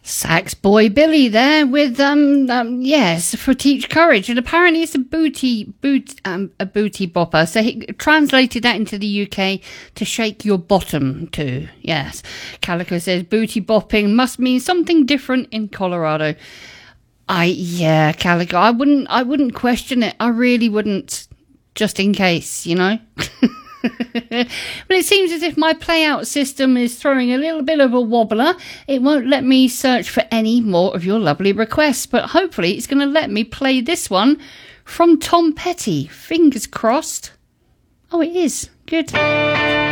Sax boy Billy there with yes, for Teach Courage, and apparently it's a booty bopper. So he translated that into the UK to shake your bottom to. Yes, Calico says booty bopping must mean something different in Colorado. Calico, I wouldn't question it. I really wouldn't, just in case, you know. But it seems as if my playout system is throwing a little bit of a wobbler. It won't let me search for any more of your lovely requests, but hopefully it's going to let me play this one from Tom Petty. Fingers crossed. Oh, it is. Good.